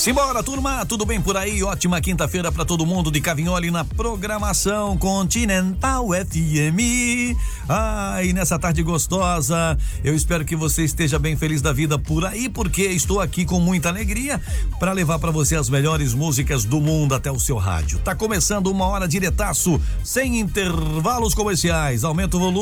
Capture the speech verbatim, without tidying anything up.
Simbora, turma, tudo bem por aí? Ótima quinta-feira pra todo mundo de Cavinholi na programação Continental F M. Ai, nessa tarde gostosa, eu espero que você esteja bem feliz da vida por aí, porque estou aqui com muita alegria para levar para você as melhores músicas do mundo até o seu rádio. Tá começando uma hora diretaço, sem intervalos comerciais. Aumenta o volume.